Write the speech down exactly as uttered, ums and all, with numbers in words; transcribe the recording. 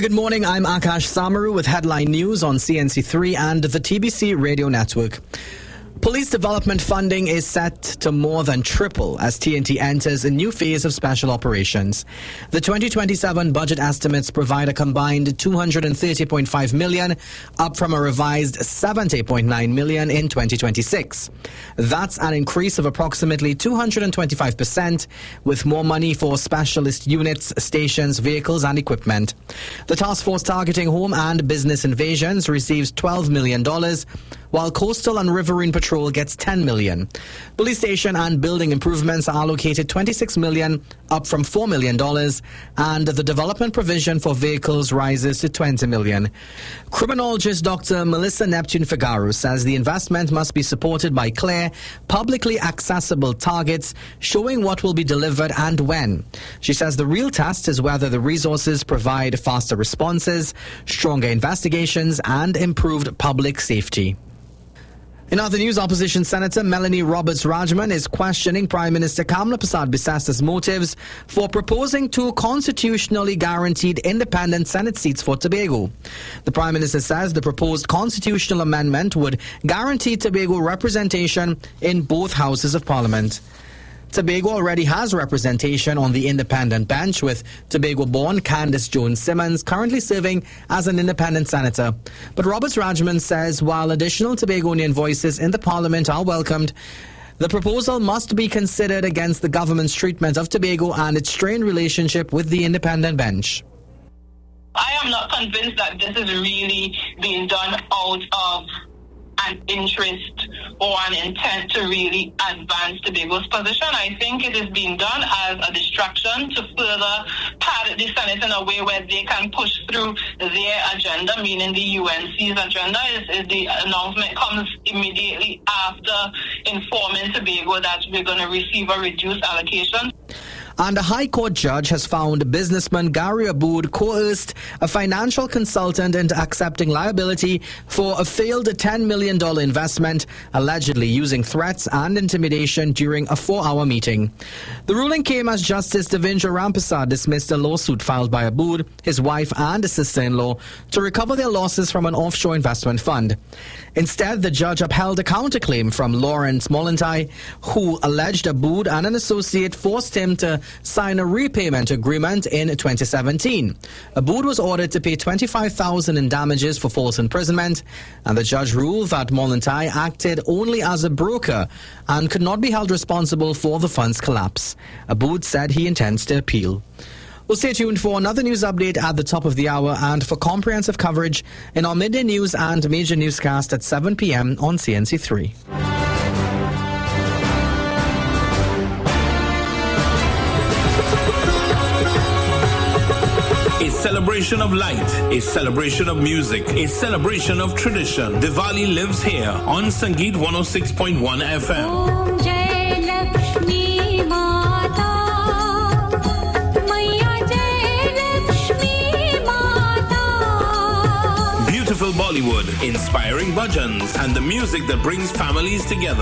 good morning. I'm Akash Samaru with headline news on C N C three and the T B C radio network. Police development funding is set to more than triple as T N T enters a new phase of special operations. The twenty twenty-seven budget estimates provide a combined two hundred thirty point five million dollars, up from a revised seventy point nine million dollars in twenty twenty-six. That's an increase of approximately two hundred twenty-five percent, with more money for specialist units, stations, vehicles and equipment. The task force targeting home and business invasions receives twelve million dollars, while coastal and riverine patrol gets ten million dollars. Police station and building improvements are allocated twenty-six million dollars, up from four million dollars, and the development provision for vehicles rises to twenty million dollars. Criminologist Doctor Melissa Neptune Figaro says the investment must be supported by clear, publicly accessible targets showing what will be delivered and when. She says the real test is whether the resources provide faster responses, stronger investigations, and improved public safety. In other news, opposition Senator Melanie Roberts-Rajman is questioning Prime Minister Kamla Persad-Bissessa's motives for proposing two constitutionally guaranteed independent Senate seats for Tobago. The Prime Minister says the proposed constitutional amendment would guarantee Tobago representation in both houses of Parliament. Tobago already has representation on the independent bench, with Tobago-born Candace Jones-Simmons currently serving as an independent senator. But Roberts-Rajman says while additional Tobagonian voices in the parliament are welcomed, the proposal must be considered against the government's treatment of Tobago and its strained relationship with the independent bench. I am not convinced that this is really being done out of an interest or an intent to really advance Tobago's position. I think it is being done as a distraction to further pad the Senate in a way where they can push through their agenda, meaning the U N C's agenda. Is, is the announcement comes immediately after informing Tobago that we're going to receive a reduced allocation. And a High Court judge has found businessman Gary Aboud coerced a financial consultant into accepting liability for a failed ten million dollars investment, allegedly using threats and intimidation during a four-hour meeting. The ruling came as Justice Devendra Rampersad dismissed a lawsuit filed by Aboud, his wife and his sister-in-law to recover their losses from an offshore investment fund. Instead, the judge upheld a counterclaim from Lawrence Molentai, who alleged Aboud and an associate forced him to sign a repayment agreement in twenty seventeen. Aboud was ordered to pay twenty-five thousand dollars in damages for false imprisonment, and the judge ruled that Molentai acted only as a broker and could not be held responsible for the fund's collapse. Aboud said he intends to appeal. Well, stay tuned for another news update at the top of the hour and for comprehensive coverage in our midday news and major newscast at seven p.m. on C N C three. A celebration of light, a celebration of music, a celebration of tradition. Diwali lives here on Sangeet one oh six point one F M. Om Jai Lakshmi Mata, Maiya Jai Lakshmi Mata. Beautiful Bollywood, inspiring bhajans, and the music that brings families together.